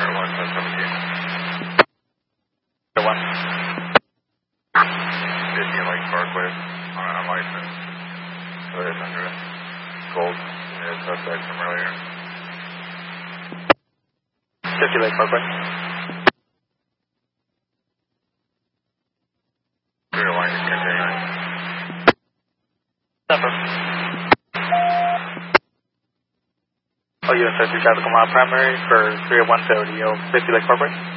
One. 50 Lake Parkway on an unlicensed Toyota Tundra Gold, the suspect from earlier. 50 Lake Parkway. Rear line is continuing. Number. Oh, US 33 traffic on mile primary for 30170, 50 Lake Parkway.